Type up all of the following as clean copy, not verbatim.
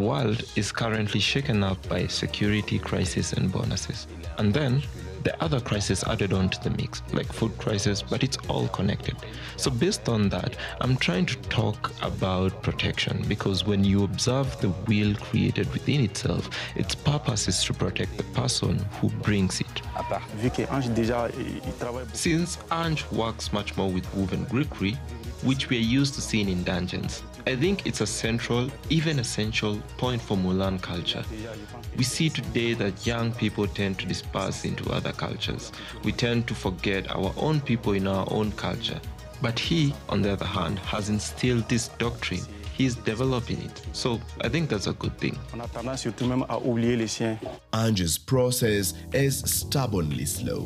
world is currently shaken up by security crisis and bonuses. And then the other crises added on to the mix, like food crisis, but it's all connected. So based on that, I'm trying to talk about protection, because when you observe the wheel created within itself, its purpose is to protect the person who brings it. Since Ange works much more with woven grickery, which we are used to seeing in dungeons, I think it's a central, even essential point for Mulan culture. We see today that young people tend to disperse into other cultures. We tend to forget our own people in our own culture. But he, on the other hand, has instilled this doctrine. He's developing it. So I think that's a good thing. Ange's process is stubbornly slow.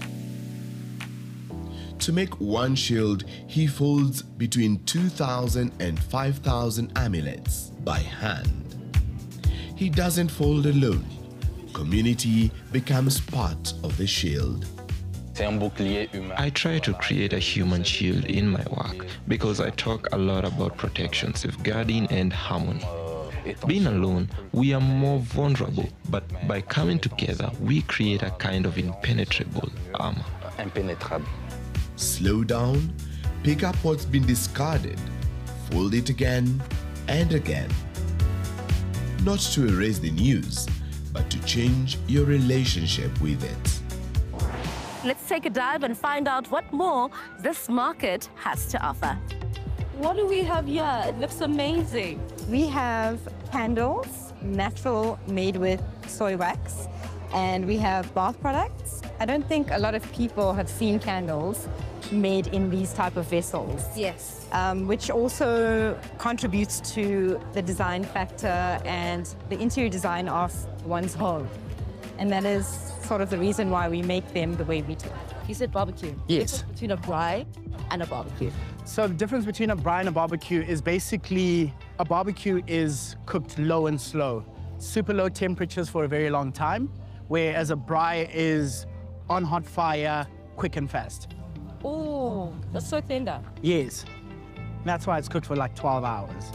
To make one shield, he folds between 2,000 and 5,000 amulets by hand. He doesn't fold alone. Community becomes part of the shield. I try to create a human shield in my work because I talk a lot about protection, safeguarding, and harmony. Being alone, we are more vulnerable, but by coming together, we create a kind of impenetrable armor. Slow down, pick up what's been discarded, fold it again and again. Not to erase the news, but to change your relationship with it. Let's take a dive and find out what more this market has to offer. What do we have here? It looks amazing. We have candles, natural, made with soy wax, and we have bath products. I don't think a lot of people have seen candles made in these type of vessels. Yes. Which also contributes to the design factor and the interior design of one's home. And that is sort of the reason why we make them the way we do. You said barbecue. Yes. Difference between a braai and a barbecue. So the difference between a braai and a barbecue is basically a barbecue is cooked low and slow, super low temperatures for a very long time, whereas a braai is on hot fire, quick and fast. Oh, that's so tender. Yes. That's why it's cooked for like 12 hours.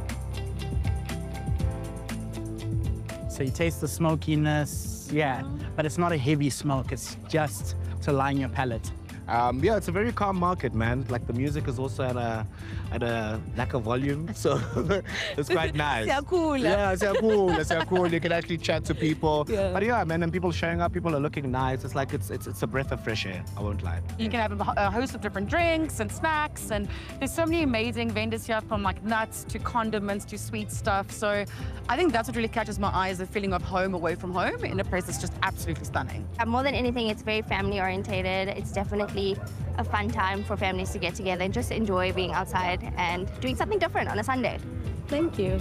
So you taste the smokiness, yeah, but it's not a heavy smoke, it's just to line your palate. Yeah, it's a very calm market, man. Like the music is also at a lack of volume, so it's quite nice. Sehr cool. Yeah, sehr cool. It's sehr cool. You can actually chat to people. Yeah. But yeah, man, and people showing up, people are looking nice. It's like it's a breath of fresh air. I won't lie. You can have a host of different drinks and snacks, and there's so many amazing vendors here, from like nuts to condiments to sweet stuff. So I think that's what really catches my eye, is the feeling of home away from home in a place that's just absolutely stunning. More than anything, it's very family orientated. It's definitely a fun time for families to get together and just enjoy being outside and doing something different on a Sunday. Thank you.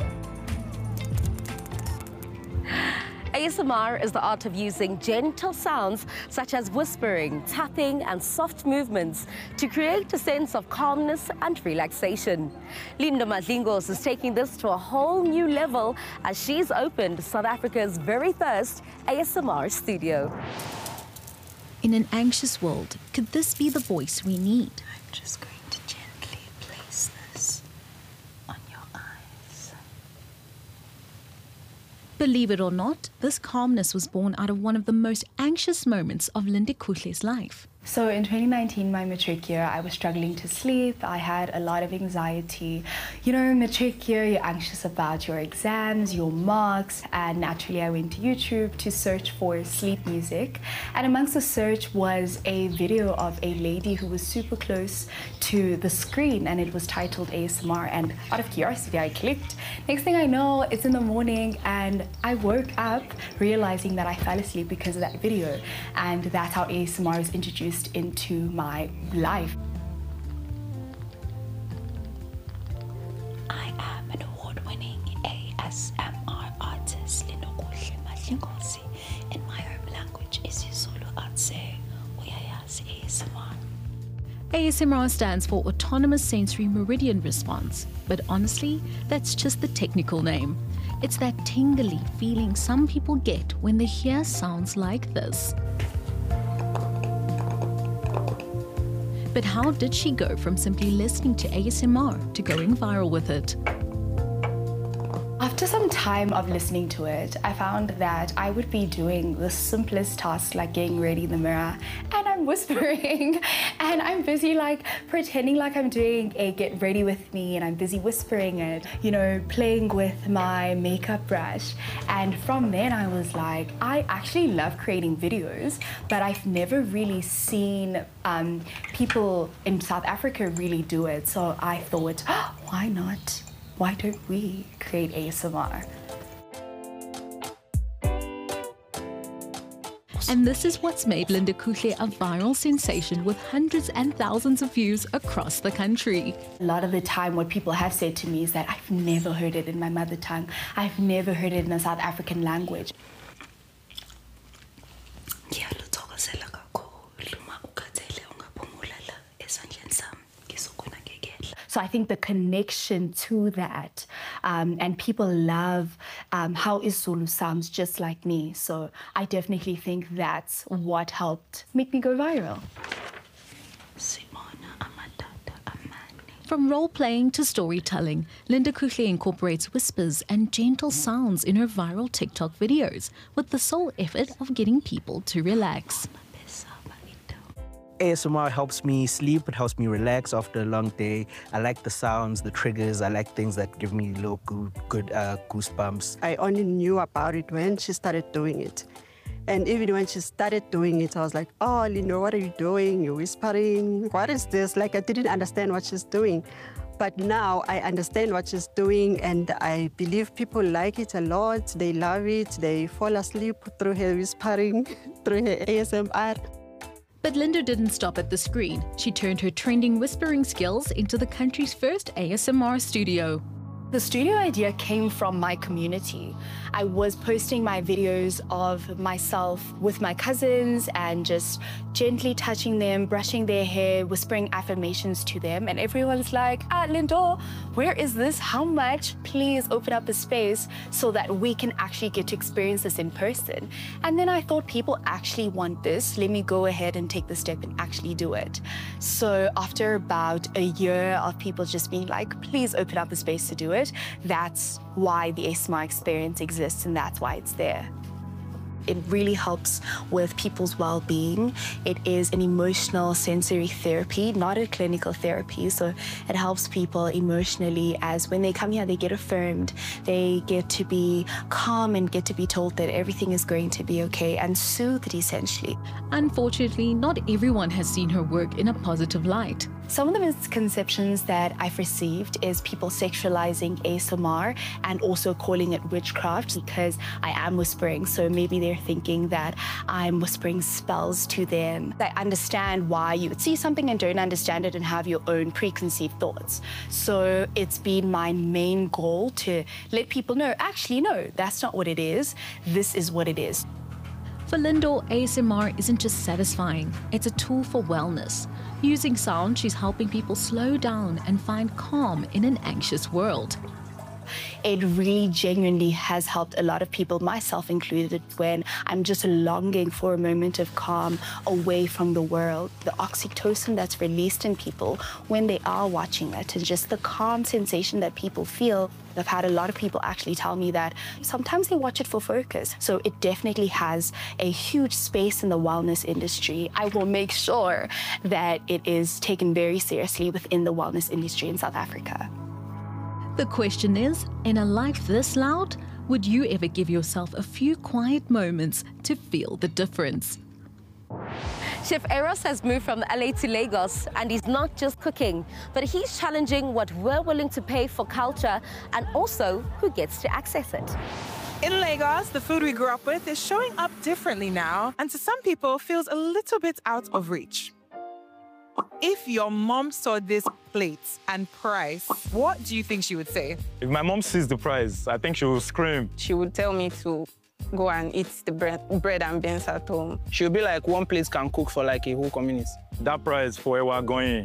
ASMR is the art of using gentle sounds such as whispering, tapping, and soft movements to create a sense of calmness and relaxation. Lindo Madlingos is taking this to a whole new level as she's opened South Africa's very first ASMR studio. In an anxious world, could this be the voice we need? I'm just going to gently place this on your eyes. Believe it or not, this calmness was born out of one of the most anxious moments of Linde Kuhle's life. So in 2019, my matric year, I was struggling to sleep. I had a lot of anxiety. You know, matric year, you're anxious about your exams, your marks, and naturally I went to YouTube to search for sleep music. And amongst the search was a video of a lady who was super close to the screen, and it was titled ASMR, and out of curiosity, I clicked. Next thing I know, it's in the morning, and I woke up realizing that I fell asleep because of that video, and that's how ASMR was introduced into my life. I am an award-winning ASMR artist, Lindo Kuhle Madlingozi. In my home language, isiZulu, I'd say uyayazi ASMR. ASMR stands for Autonomous Sensory Meridian Response, but honestly, that's just the technical name. It's that tingly feeling some people get when they hear sounds like this. But how did she go from simply listening to ASMR to going viral with it? I've After some time of listening to it, I found that I would be doing the simplest tasks like getting ready in the mirror and I'm whispering and I'm busy like pretending like I'm doing a get ready with me and I'm busy whispering it, you know, playing with my makeup brush. And from then I was like, I actually love creating videos, but I've never really seen people in South Africa really do it. So I thought, oh, why not? Why don't we create ASMR? And this is what's made Linda Kuhle a viral sensation with hundreds and thousands of views across the country. A lot of the time what people have said to me is that I've never heard it in my mother tongue. I've never heard it in a South African language. So I think the connection to that, and people love how isiZulu sounds just like me. So I definitely think that's what helped make me go viral. From role-playing to storytelling, Linda Kuhle incorporates whispers and gentle sounds in her viral TikTok videos with the sole effort of getting people to relax. ASMR helps me sleep, it helps me relax after a long day. I like the sounds, the triggers, I like things that give me little good goosebumps. I only knew about it when she started doing it. And even when she started doing it, I was like, oh, Linda, what are you doing? You're whispering. What is this? Like, I didn't understand what she's doing. But now I understand what she's doing, and I believe people like it a lot. They love it. They fall asleep through her whispering, through her ASMR. But Linda didn't stop at the screen. She turned her trending whispering skills into the country's first ASMR studio. The studio idea came from my community. I was posting my videos of myself with my cousins and just gently touching them, brushing their hair, whispering affirmations to them. And everyone's like, Linda, where is this? How much? Please open up a space so that we can actually get to experience this in person. And then I thought people actually want this. Let me go ahead and take the step and actually do it. So after about a year of people just being like, please open up a space to do it, that's why the ASMR experience exists, and that's why it's there. It really helps with people's well-being. It is an emotional sensory therapy, not a clinical therapy. So it helps people emotionally, as when they come here, they get affirmed. They get to be calm and get to be told that everything is going to be okay and soothed, essentially. Unfortunately, not everyone has seen her work in a positive light. Some of the misconceptions that I've received is people sexualizing ASMR and also calling it witchcraft because I am whispering. So maybe they're thinking that I'm whispering spells to them. I understand why you would see something and don't understand it and have your own preconceived thoughts. So it's been my main goal to let people know, actually, no, that's not what it is. This is what it is. For Linda, ASMR isn't just satisfying, it's a tool for wellness. Using sound, she's helping people slow down and find calm in an anxious world. It really genuinely has helped a lot of people, myself included, when I'm just longing for a moment of calm away from the world. The oxytocin that's released in people when they are watching it and just the calm sensation that people feel. I've had a lot of people actually tell me that sometimes they watch it for focus. So it definitely has a huge space in the wellness industry. I will make sure that it is taken very seriously within the wellness industry in South Africa. The question is, in a life this loud, would you ever give yourself a few quiet moments to feel the difference? Chef Eros has moved from LA to Lagos, and he's not just cooking, but he's challenging what we're willing to pay for culture and also who gets to access it. In Lagos, the food we grew up with is showing up differently now, and to some people feels a little bit out of reach. If your mom saw this plate and price, what do you think she would say? If my mom sees the price, I think she will scream. She would tell me to go and eat the bread and beans at home. She'll be like, one place can cook for like a whole community. That price for where we're going,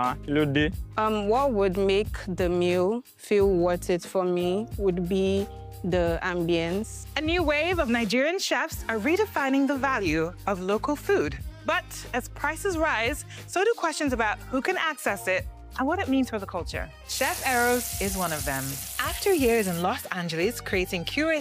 what would make the meal feel worth it for me would be the ambience. A new wave of Nigerian chefs are redefining the value of local food. But as prices rise, so do questions about who can access it and what it means for the culture. Chef Eros is one of them. After years in Los Angeles creating curated